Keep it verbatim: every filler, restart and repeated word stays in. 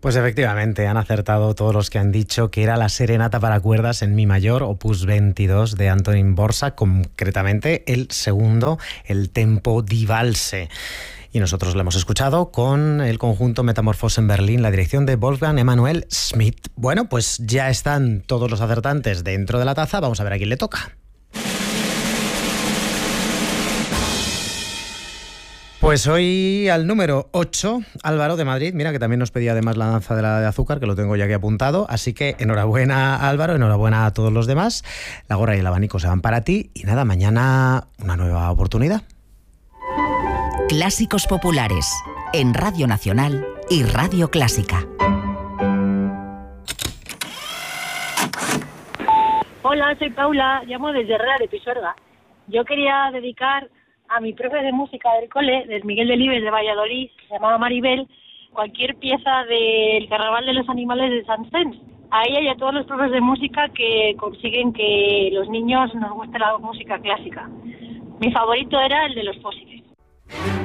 Pues efectivamente, han acertado todos los que han dicho que era la serenata para cuerdas en mi mayor, opus veintidós de Antonín Dvořák, concretamente el segundo, el tempo di valse. Y nosotros lo hemos escuchado con el conjunto Metamorphose en Berlín, la dirección de Wolfgang Emanuel Schmidt. Bueno, pues ya están todos los acertantes dentro de la taza, vamos a ver a quién le toca. Pues hoy al número ocho, Álvaro de Madrid. Mira que también nos pedía además la danza de la de azúcar, que lo tengo ya aquí apuntado. Así que enhorabuena, Álvaro, enhorabuena a todos los demás. La gorra y el abanico se van para ti. Y nada, mañana una nueva oportunidad. Clásicos populares en Radio Nacional y Radio Clásica. Hola, soy Paula, llamo desde Herrera de Pisuerga. Yo quería dedicar a mi profe de música del cole, del Miguel Delibes de Valladolid, se llamaba Maribel, cualquier pieza del Carnaval de los Animales de Saint-Saëns. A ella y a todos los profes de música que consiguen que los niños nos guste la música clásica. Mi favorito era el de los fósiles.